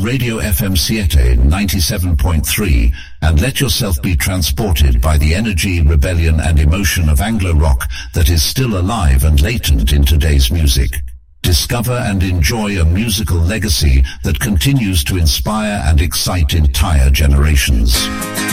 Radio FM Siete 97.3 and let yourself be transported by the energy, rebellion and emotion of Anglo rock that is still alive and latent in today's music. Discover and enjoy a musical legacy that continues to inspire and excite entire generations.